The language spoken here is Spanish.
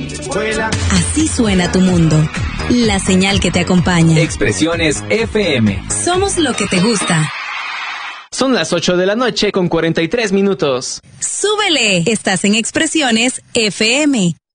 Vuela. Así suena tu mundo. La señal que te acompaña. Expresiones FM. Somos lo que te gusta. Son las 8 de la noche con 43 minutos. ¡Súbele! Estás en Expresiones FM.